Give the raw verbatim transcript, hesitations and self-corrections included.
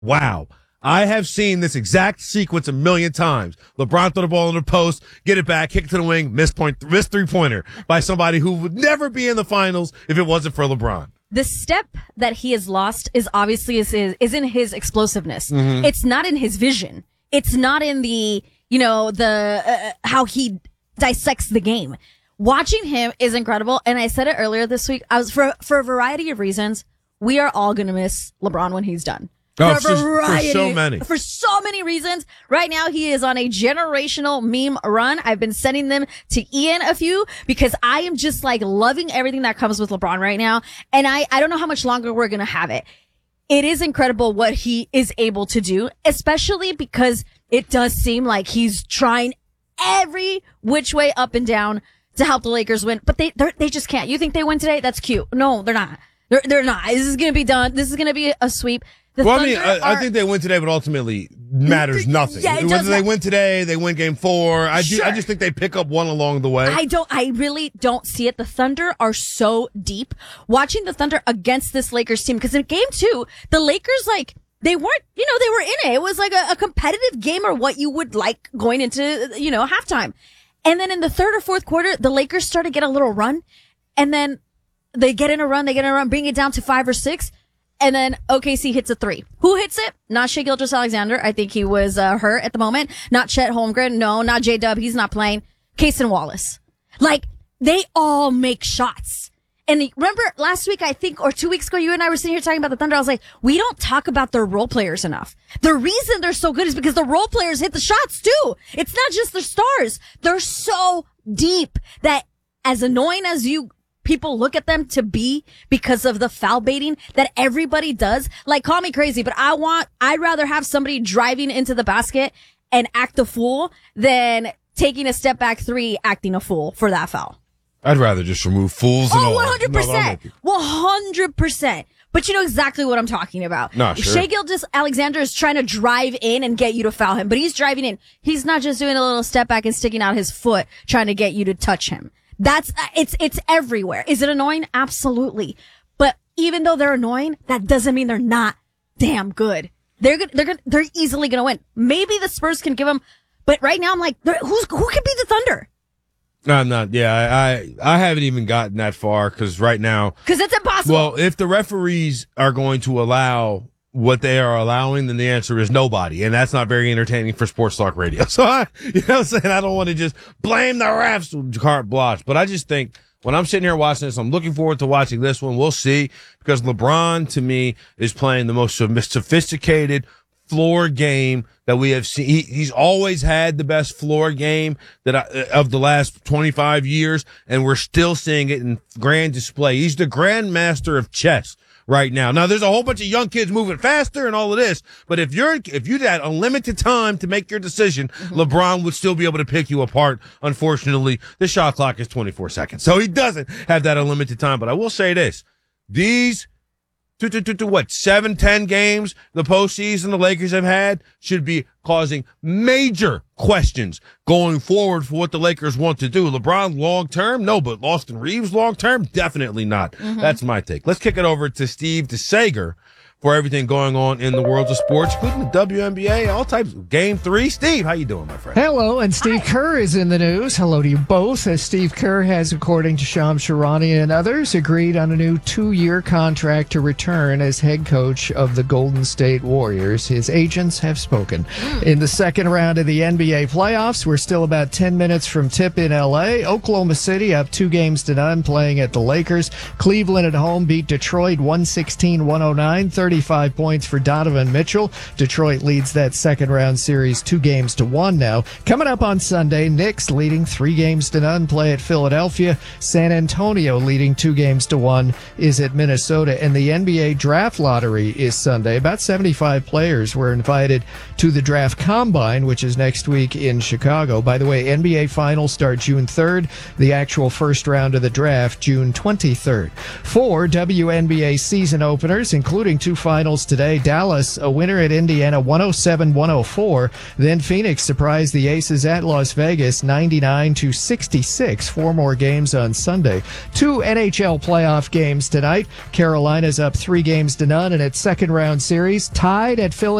Wow. I have seen this exact sequence a million times. LeBron throw the ball in the post, get it back, kick it to the wing, miss point, miss three-pointer by somebody who would never be in the finals if it wasn't for LeBron. The step that he has lost is obviously is, is in his explosiveness. Mm-hmm. It's not in his vision. It's not in the, you know, the, uh, how he dissects the game. Watching him is incredible. And I said it earlier this week. I was for, for a variety of reasons, we are all going to miss LeBron when he's done. Oh, for, a variety, for so many. For so many reasons. Right now, he is on a generational meme run. I've been sending them to Ian a few because I am just like loving everything that comes with LeBron right now. And I, I don't know how much longer we're going to have it. It is incredible what he is able to do, especially because it does seem like he's trying every which way up and down to help the Lakers win. But they, they just can't. You think they win today? That's cute. No, they're not. They're, they're not. This is going to be done. This is going to be a sweep. The well, I mean, I, are, I think they win today, but ultimately matters nothing. Yeah, Whether they win today, they win game four. I do, sure. I just think they pick up one along the way. I don't, I really don't see it. The Thunder are so deep. Watching the Thunder against this Lakers team, because in game two, the Lakers, like, they weren't, you know, they were in it. It was like a, a competitive game or what you would like going into, you know, halftime. And then in the third or fourth quarter, the Lakers started to get a little run. And then they get in a run, they get in a run, bring it down to five or six. And then O K C hits a three. Who hits it? Not Shai Gilgeous-Alexander. I think he was uh, hurt at the moment. Not Chet Holmgren. No, not J-Dub. He's not playing. Cason Wallace. Like, they all make shots. And remember last week, I think, or two weeks ago, you and I were sitting here talking about the Thunder. I was like, we don't talk about their role players enough. The reason they're so good is because the role players hit the shots too. It's not just the stars. They're so deep that as annoying as you people look at them to be because of the foul baiting that everybody does. Like, call me crazy, but I want, I'd rather have somebody driving into the basket and act a fool than taking a step back three, acting a fool for that foul. I'd rather just remove fools and oh, all. one hundred percent. No, one hundred percent. But you know exactly what I'm talking about. No, sure. Shai Gilgeous-Alexander is trying to drive in and get you to foul him, but he's driving in. He's not just doing a little step back and sticking out his foot trying to get you to touch him. That's, it's, it's everywhere. Is it annoying? Absolutely. But even though they're annoying, that doesn't mean they're not damn good. They're good. They're good. They're easily going to win. Maybe the Spurs can give them, but right now I'm like, who's, who can beat the Thunder? No, I'm not. Yeah, I, I, I haven't even gotten that far because right now. Because it's impossible. Well, if the referees are going to allow what they are allowing, then the answer is nobody. And that's not very entertaining for Sports Talk Radio. So I, you know what I'm saying? I don't want to just blame the refs, carte blanche. But I just think when I'm sitting here watching this, I'm looking forward to watching this one. We'll see, because LeBron to me is playing the most sophisticated floor game that we have seen. He, he's always had the best floor game that I, of the last twenty-five years. And we're still seeing it in grand display. He's the grandmaster of chess right now. Now, there's a whole bunch of young kids moving faster and all of this, but if you're, if you had unlimited time to make your decision, mm-hmm. LeBron would still be able to pick you apart. Unfortunately, the shot clock is twenty-four seconds, so he doesn't have that unlimited time. But I will say this, these, to, to, to, to what, seven, ten games the postseason the Lakers have had should be causing major questions going forward for what the Lakers want to do. LeBron long term? No, but Austin Reeves long term? Definitely not. Mm-hmm. That's my take. Let's kick it over to Steve DeSager for everything going on in the world of sports, including the W N B A, all types of game three. Steve, how you doing, my friend? Hello, and Steve Hi. Kerr is in the news. Hello to you both. As Steve Kerr has, according to Shams Charania and others, agreed on a new two-year contract to return as head coach of the Golden State Warriors. His agents have spoken. In the second round of the N B A playoffs, we're still about ten minutes from tip in L A. Oklahoma City up two games to none, playing at the Lakers. Cleveland at home beat Detroit one sixteen one oh nine, thirty-five points for Donovan Mitchell. Detroit leads that second round series two games to one now. Coming up on Sunday, Knicks leading three games to none play at Philadelphia. San Antonio leading two games to one is at Minnesota. And the N B A draft lottery is Sunday. About seventy-five players were invited to the draft combine, which is next week in Chicago. By the way, N B A finals start June third. The actual first round of the draft, June twenty-third. Four W N B A season openers, including two finals today. Dallas, a winner at Indiana, one oh seven one oh four. Then Phoenix surprised the Aces at Las Vegas, ninety-nine to sixty-six. Four more games on Sunday. Two N H L playoff games tonight. Carolina's up three games to none in its second round series, tied at Philadelphia.